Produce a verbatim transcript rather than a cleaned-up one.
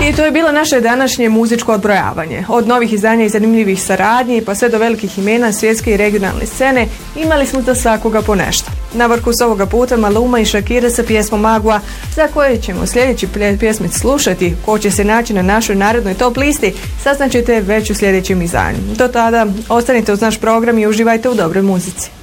I to je bilo naše današnje muzičko odbrojavanje. Od novih izdanja i zanimljivih saradnji pa sve do velikih imena svjetske i regionalne scene imali smo za svakoga po nešto. Na vrhu s ovoga puta Maluma i Shakira sa pjesmom Agua, za koje ćemo sljedeći pjesmic slušati. Ko će se naći na našoj narednoj top listi, saznaćete već u sljedećem izdanju. Do tada ostanite uz naš program i uživajte u dobroj muzici.